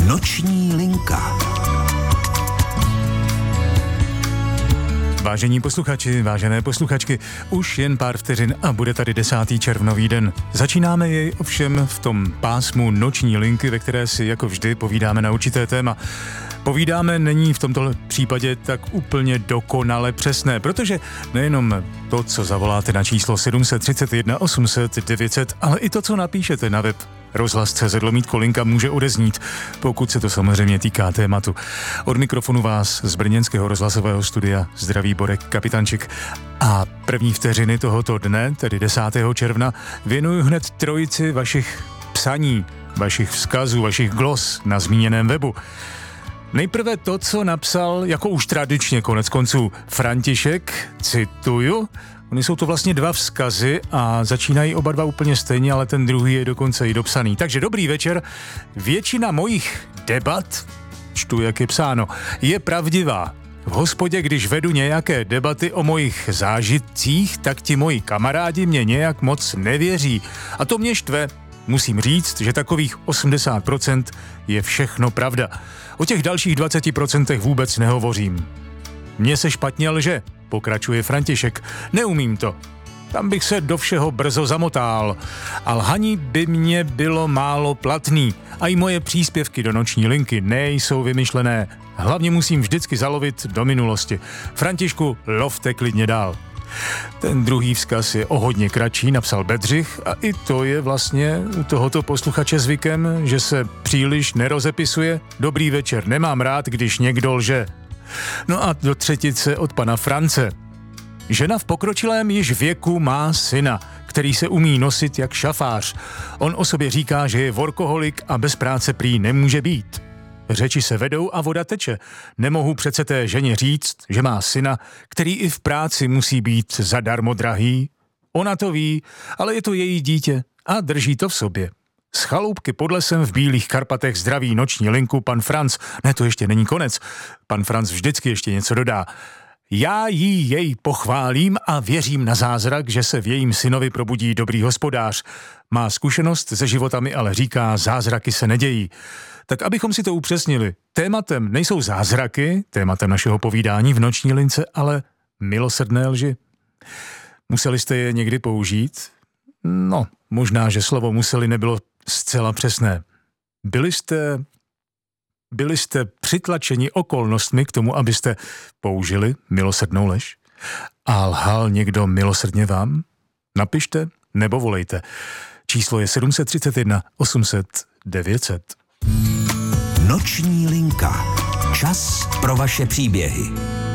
Noční linka. Vážení posluchači, vážené posluchačky, už jen pár vteřin a bude tady 10. červnový den. Začínáme jej ovšem v tom pásmu noční linky, ve které si jako vždy povídáme na určité téma. Povídáme není v tomto případě tak úplně dokonale přesné, protože nejenom to, co zavoláte na číslo 731 800 900, ale i to, co napíšete na web rozhlas.cz/linka může odeznít, pokud se to samozřejmě týká tématu. Od mikrofonu vás z brněnského rozhlasového studia zdraví Borek Kapitančik. A první vteřiny tohoto dne, tedy 10. června, věnuju hned trojici vašich psaní, vašich vzkazů, vašich glos na zmíněném webu. Nejprve to, co napsal, jako už tradičně konec konců, František, cituju. Ony jsou to vlastně dva vzkazy a začínají oba dva úplně stejně, ale ten druhý je dokonce i dopsaný. Takže dobrý večer. Většina mojich debat, čtu, jak je psáno, je pravdivá. V hospodě, když vedu nějaké debaty o mojich zážitcích, tak ti moji kamarádi mě nějak moc nevěří. A to mě štve. Musím říct, že takových 80% je všechno pravda. O těch dalších 20% vůbec nehovořím. Mně se špatně lže, pokračuje František. Neumím to. Tam bych se do všeho brzo zamotal. A lhaní by mě bylo málo platný. A i moje příspěvky do noční linky nejsou vymyšlené. Hlavně musím vždycky zalovit do minulosti. Františku, lovte klidně dál. Ten druhý vzkaz je o hodně kratší, napsal Bedřich, a i to je vlastně u tohoto posluchače zvykem, že se příliš nerozepisuje. Dobrý večer, nemám rád, když někdo lže. No a do třetice od pana France. Žena v pokročilém již věku má syna, který se umí nosit jak šafář. On o sobě říká, že je workoholik a bez práce prý nemůže být. Řeči se vedou a voda teče. Nemohu přece té ženě říct, že má syna, který i v práci musí být zadarmo drahý. Ona to ví, ale je to její dítě a drží to v sobě. Z chaloupky pod lesem v Bílých Karpatech zdraví noční linku pan Franc. Ne, to ještě není konec. Pan Franc vždycky ještě něco dodá. Já jej pochválím a věřím na zázrak, že se v jejím synovi probudí dobrý hospodář. Má zkušenost se životami, ale říká, zázraky se nedějí. Tak abychom si to upřesnili, tématem nejsou zázraky, tématem našeho povídání v noční lince, ale milosrdné lži. Museli jste je někdy použít? No, možná, že slovo museli nebylo zcela přesné. Byli jste přitlačeni okolnostmi k tomu, abyste použili milosrdnou lež? A lhal někdo milosrdně vám? Napište nebo volejte. Číslo je 731 800 900. Noční linka. Čas pro vaše příběhy.